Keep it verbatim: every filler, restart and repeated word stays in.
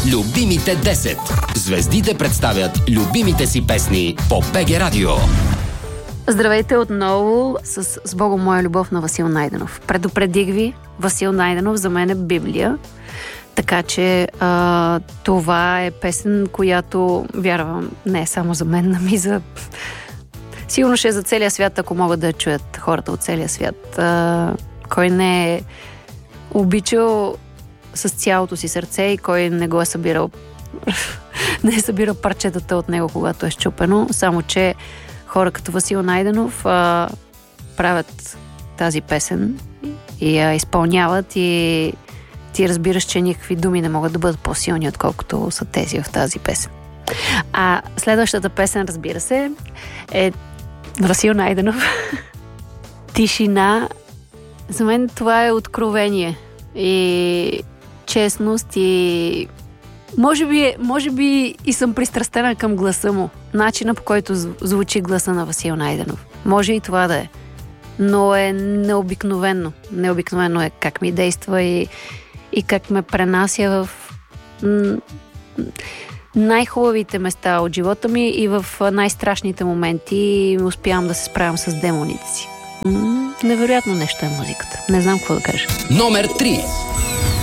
Любимите десет. Звездите представят любимите си песни по БГ Радио. Здравейте отново с С Богом моя любов на Васил Найденов. Предупредих ви, Васил Найденов за мен е Библия. Така че а, това е песен, която, вярвам, не е само за мен, ами за... Сигурно ще е за целия свят, ако могат да чуят хората от целия свят. А, кой не е обичал с цялото си сърце и кой не го е събирал не е събирал парчетата от него, когато е счупено. Само, че хора като Васил Найденов а, правят тази песен и я изпълняват и ти разбираш, че никакви думи не могат да бъдат по-силни, отколкото са тези в тази песен. А следващата песен, разбира се, е Васил Найденов. Тишина. За мен това е откровение и честност и може би, може би и съм пристрастена към гласа му. Начина, по който звучи гласа на Васил Найденов. Може и това да е. Но е необикновено. Необикновено е как ми действа и, и как ме пренася в м- най-хубавите места от живота ми и в най-страшните моменти и успявам да се справям с демоните си. М- невероятно нещо е музиката. Не знам какво да кажа. Номер три.